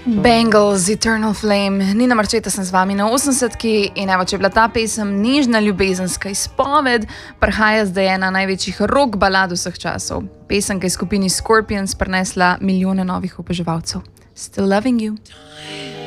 Bengals, Eternal Flame, Nina Marčeta sem z vami na 80-ki in evo, če je bila ta pesem nežna ljubezenska izpoved, prihaja zdaj ena največjih rock balad vseh časov. Pesem, ki je skupini Scorpions prinesla milijone novih oboževalcev. Still loving you.